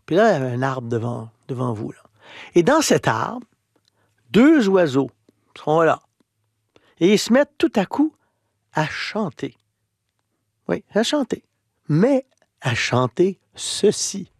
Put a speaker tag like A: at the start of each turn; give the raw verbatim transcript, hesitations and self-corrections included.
A: Puis là, il y a un arbre devant, devant vous. Là. Et dans cet arbre, deux oiseaux sont là. Et ils se mettent tout à coup à chanter. Oui, à chanter. Mais à chanter ceci.